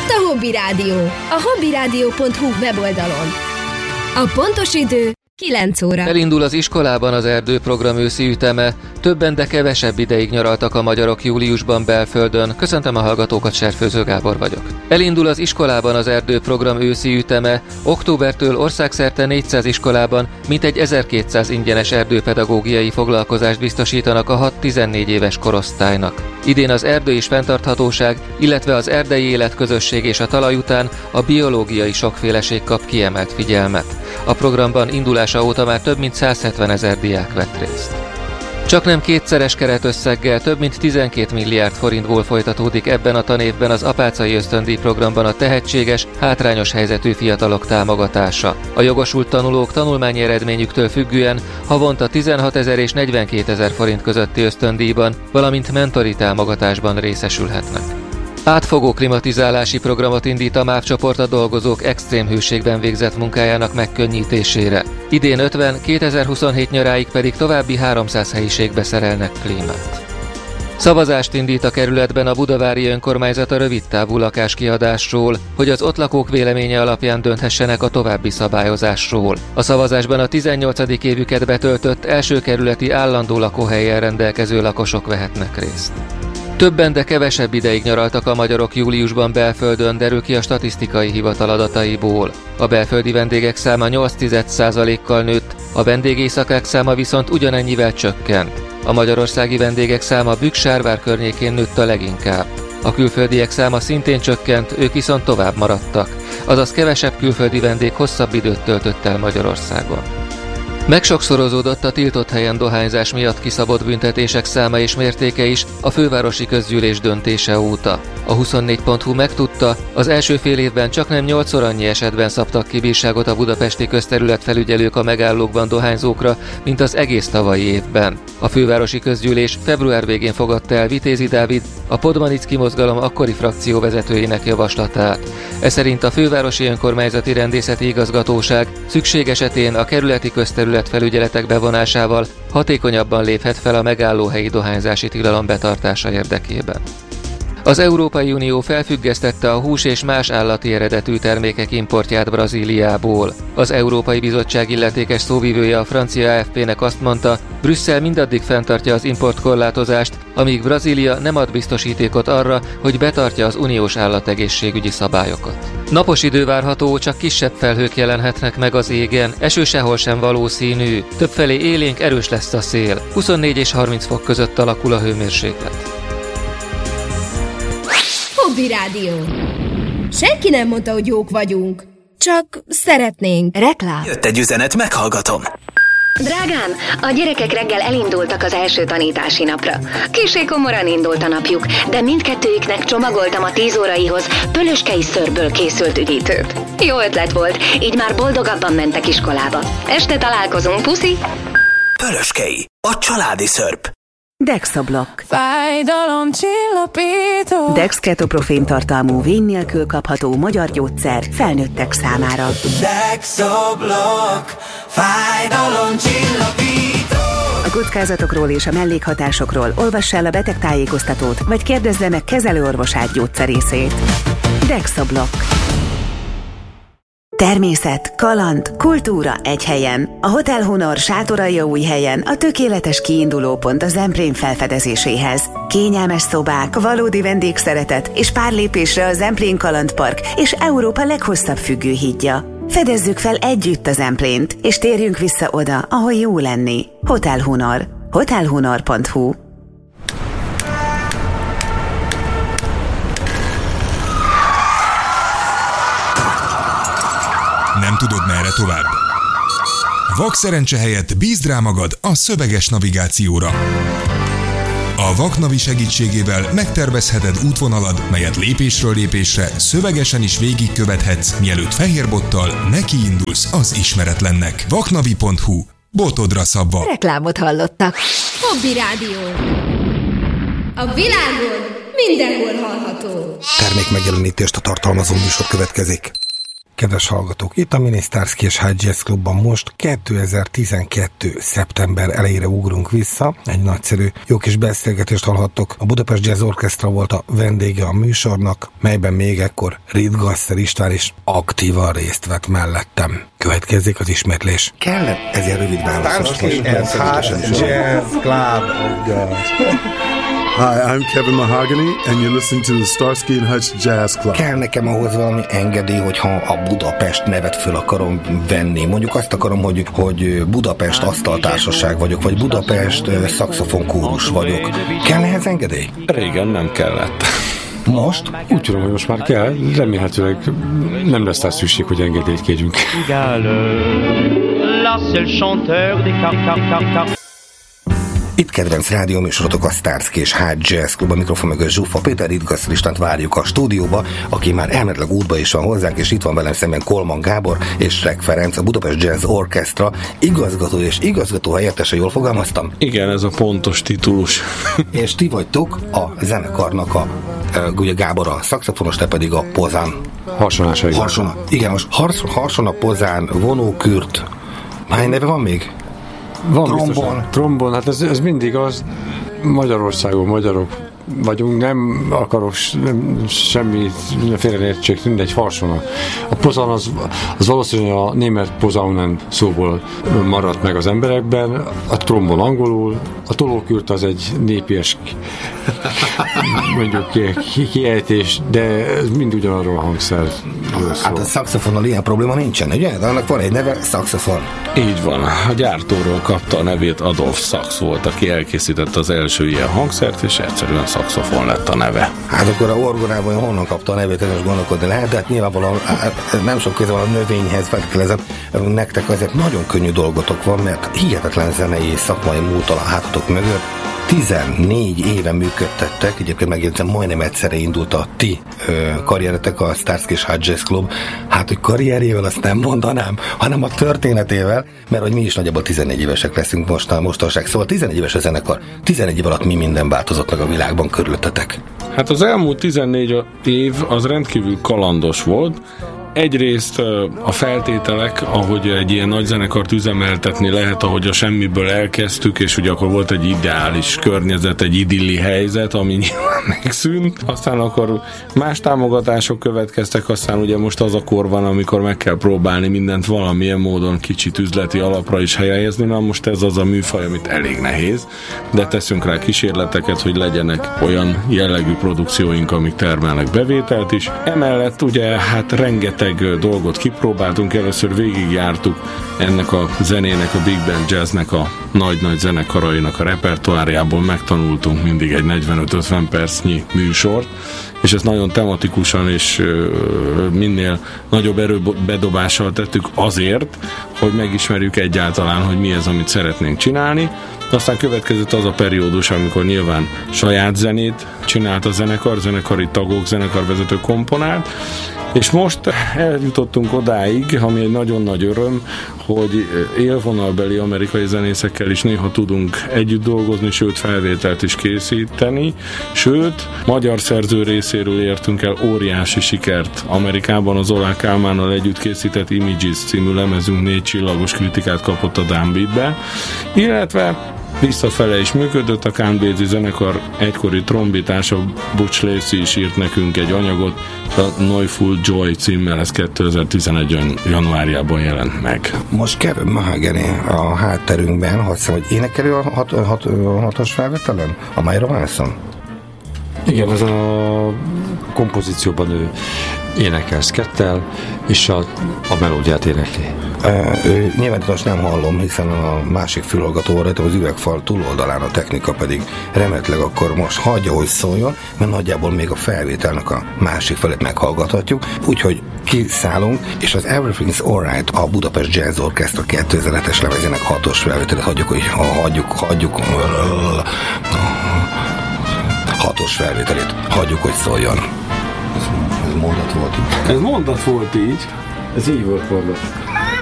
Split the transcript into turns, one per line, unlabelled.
Itt a Hobby Rádió, a hobbyradio.hu weboldalon. A pontos idő 9 óra.
Elindul az iskolában az erdőprogram őszi üteme. Többen, de kevesebb ideig nyaraltak a magyarok júliusban belföldön. Köszöntöm a hallgatókat, Serfőző Gábor vagyok. Elindul az iskolában az erdőprogram őszi üteme. Októbertől országszerte 400 iskolában mintegy 1200 ingyenes erdőpedagógiai foglalkozást biztosítanak a 6-14 éves korosztálynak. Idén az erdő és fenntarthatóság, illetve az erdei életközösség és a talaj után a biológiai sokféleség kap kiemelt figyelmet. A programban indulása óta már több mint 170 000 diák vett részt. Csaknem kétszeres keretösszeggel több mint 12 milliárd forintból folytatódik ebben a tanévben az Apáczai Ösztöndíj programban a tehetséges, hátrányos helyzetű fiatalok támogatása. A jogosult tanulók tanulmányi eredményüktől függően havonta 16 000 és 42 000 forint közötti ösztöndíjban, valamint mentori támogatásban részesülhetnek. Átfogó klimatizálási programot indít a MÁV csoport a dolgozók extrém hőségben végzett munkájának megkönnyítésére. Idén 50, 2027 nyaráig pedig további 300 helyiségbe szerelnek klímát. Szavazást indít a kerületben a budavári önkormányzat a rövidtávú lakáskiadásról, hogy az ott lakók véleménye alapján dönthessenek a további szabályozásról. A szavazásban a 18. évüket betöltött első kerületi állandó lakóhelyen rendelkező lakosok vehetnek részt. Többen, de kevesebb ideig nyaraltak a magyarok júliusban belföldön, derül ki a statisztikai hivatal adataiból. A belföldi vendégek száma 8,1%-kal nőtt, a vendégészakák száma viszont ugyanennyivel csökkent. A magyarországi vendégek száma Bükksárvár környékén nőtt a leginkább. A külföldiek száma szintén csökkent, ők viszont tovább maradtak, azaz kevesebb külföldi vendég hosszabb időt töltött el Magyarországon. Megsokszorozódott a tiltott helyen dohányzás miatt kiszabott büntetések száma és mértéke is a fővárosi közgyűlés döntése óta. A 24.hu megtudta, az első fél évben csaknem 8-szor annyi esetben szabtak ki bírságot a budapesti közterületfelügyelők a megállókban dohányzókra, mint az egész tavalyi évben. A fővárosi közgyűlés február végén fogadta el Vitézi Dávid, a Podmanicki mozgalom akkori frakcióvezetőjének javaslatát. Ez szerint a fővárosi önkormányzati rendészeti igazgatóság szükség esetén a kerületi közterületfelügyeletek bevonásával hatékonyabban léphet fel a megállóhelyi dohányzási tilalom betartása érdekében. Az Európai Unió felfüggesztette a hús és más állati eredetű termékek importját Brazíliából. Az Európai Bizottság illetékes szóvivője a francia AFP-nek azt mondta, Brüsszel mindaddig fenntartja az importkorlátozást, amíg Brazília nem ad biztosítékot arra, hogy betartja az uniós állategészségügyi szabályokat. Napos idő várható, csak kisebb felhők jelenhetnek meg az égen, eső sehol sem valószínű, többfelé élénk erős lesz a szél, 24 és 30 fok között alakul a hőmérséklet.
Hobby Rádió. Senki nem mondta, hogy jók vagyunk. Csak szeretnénk. Reklám.
Jött egy üzenet, meghallgatom.
Drágám, a gyerekek reggel elindultak az első tanítási napra. Kissé komoran indult a napjuk, de mindkettőjüknek csomagoltam a 10 óraihoz pölöskei szörből készült üdítőt. Jó ötlet volt, így már boldogabban mentek iskolába. Este találkozunk, puszi!
Pölöskei, a családi szörp.
Dexablock.
Fájdalomcsillapító.
Dex ketoprofén tartalmú vén nélkül kapható magyar gyógyszer felnőttek számára.
Dexablock. Fájdalomcsillapító.
A kockázatokról és a mellékhatásokról olvass el a betegtájékoztatót, vagy kérdezze meg kezelőorvosát gyógyszerészét. Dexablock. Természet, kaland, kultúra egy helyen. A Hotel Honor Sátoraljaújhelyen a tökéletes kiindulópont a Zemplén felfedezéséhez. Kényelmes szobák, valódi vendégszeretet és pár lépésre a Zemplén Kalandpark és Európa leghosszabb függőhídja. Fedezzük fel együtt a Zemplént, és térjünk vissza oda, ahol jó lenni. Hotel Honor. hotelhonor.hu.
Nem tudod, merre tovább? Vakszerencse helyett bízd rá magad a szöveges navigációra. A Vaknavi segítségével megtervezheted útvonalad, melyet lépésről lépésre szövegesen is végigkövethetsz, mielőtt fehérbottal nekiindulsz az ismeretlennek. Vaknavi.hu. Botodra szabva.
Reklámot hallottak. Hobby Rádió. A világon mindenhol hallható.
Termékmegjelenítést tartalmazó műsor következik. Kedves hallgatók, itt a Minisztárszki és High Jazz Klubban most 2012. szeptember elejére ugrunk vissza. Egy nagyszerű, jó kis beszélgetést hallhattok. A Budapest Jazz Orchestra volt a vendége a műsornak, melyben még ekkor Ritgasser István is aktívan részt vett mellettem. Következzék az ismétlés. Kellett ezért rövid válasz.
Starsky and Hutch Jazz Club.
Hi, I'm Kevin Mahogany, and you're listening to the Starsky and Hutch Jazz Club.
Kell nekem ahhoz valami engedély, hogyha a Budapest nevet föl akarom venni. Mondjuk azt akarom, hogy Budapest asztaltársaság vagyok, vagy Budapest szaxofonkórus vagyok. Kell ehhez engedély?
Régen nem kellett.
Most?
Úgy tudom, hogy most már kell. Remélhetőleg nem lesz rá szükség, hogy engedélyt kérjünk.
Itt kedvenc rádióműsorotok a Starsky és Hutch Jazz Klub, a mikrofon mögött Zsuffa Péter, Ritgasser Istvánt várjuk a stúdióba, aki már elméletileg útba is van hozzánk, és itt van velem szemben Kolman Gábor és Rek Ferenc, a Budapest Jazz Orchestra igazgató és igazgató helyettese, jól fogalmaztam?
Igen, ez a pontos titulus.
És ti vagytok a zenekarnak ugye Gábor a szaxofonos, te pedig a pozán.
Harsonásai.
Igen, most Harsona, pozán, vonókürt. Hány neve van még?
Van trombon, hát ez mindig az. Magyarországon magyarok vagyunk, nem akarok semmi félreértség, mindegy, Harsona. A pozan az valószínűleg a német pozaunen szóból maradt meg az emberekben, a trombon angolul, a tolókürt az egy népies mondjuk kiejtés, de ez mind ugyanarról a hangszer.
Hát a szaxofonnal ilyen probléma nincsen, ugye? De annak van egy neve, szaxofon.
Így van. A gyártóról kapta a nevét, Adolf Sax volt, aki elkészítette az első ilyen hangszert, és egyszerűen szaxofon lett a neve.
Hát akkor a orgonában honnan kapta a nevét, ez most gondolkodni lehet, de hát nyilvánvalóan nem sok köze van a növényhez, feltételezem, nektek azért nagyon könnyű dolgotok van, mert hihetetlen zenei szakmai múltal a hátatok mögött. 14 éve működtettek, egyébként megjegyzem, majdnem egyszerre indult a ti karrieretek, a Starsky és Hutch Jazz Club. Hát, hogy karrierjével azt nem mondanám, hanem a történetével, mert hogy mi is nagyjából 14 évesek leszünk mostanság. Szóval 14 éves a zenekar. 14 év alatt mi minden változott meg a világban körülöttetek?
Hát az elmúlt 14 év az rendkívül kalandos volt. Egyrészt a feltételek, ahogy egy ilyen nagy zenekart üzemeltetni lehet, ahogy a semmiből elkezdtük, és ugye akkor volt egy ideális környezet, egy idilli helyzet, ami nyilván megszűnt. Aztán akkor más támogatások következtek, aztán ugye most az a kor van, amikor meg kell próbálni mindent valamilyen módon kicsit üzleti alapra is helyezni. Na most ez az a műfaj, amit elég nehéz, de teszünk rá kísérleteket, hogy legyenek olyan jellegű produkcióink, amik termelnek bevételt is. Emellett ugye hát rengeteg dolgot kipróbáltunk, először végigjártuk ennek a zenének, a Big Band Jazznek a nagy-nagy zenekarainak a repertoárjából, megtanultunk mindig egy 45-50 percnyi műsort, és ezt nagyon tematikusan és minél nagyobb erőbedobással tettük azért, hogy megismerjük egyáltalán, hogy mi ez, amit szeretnénk csinálni. Aztán következett az a periódus, amikor nyilván saját zenét csinált a zenekar, zenekari tagok, zenekarvezetők komponált, és most eljutottunk odáig, ami egy nagyon nagy öröm, hogy élvonalbeli amerikai zenészekkel is néha tudunk együtt dolgozni, sőt felvételt is készíteni, sőt magyar szerző részéről értünk el óriási sikert Amerikában, az Oláh Kálmánnal együtt készített Images című lemezünk 4 csillagos kritikát kapott a Downbeatbe, illetve visszafele is működött, a Count Basie zenekar egykori trombitása Butch Lacey is írt nekünk egy anyagot, a Noiseful Joy címmel, ez 2011 januárjában jelent meg.
Most Kevin Mahogany a hátterünkben, azt hiszem, hogy énekelő a hatos felvételen? A Myra Wilson?
Igen, ez a kompozícióban ő énekel szkettel, és a melódiát énekli.
Nyilván most nem hallom, hiszen a másik fülhallgató rajta az üvegfal túloldalán, a technika pedig remélhetőleg akkor most hagyja, hogy szóljon, mert nagyjából még a felvételnek a másik felét meghallgathatjuk, úgyhogy kiszállunk, és az Everything's Alright, a Budapest Jazz Orchestra 2007-es lemezének 6-os felvételét hagyjuk 6-os felvételét hagyjuk, hogy szóljon. Ez mondat volt így.
Ez mondat volt így. Ez így volt mondat.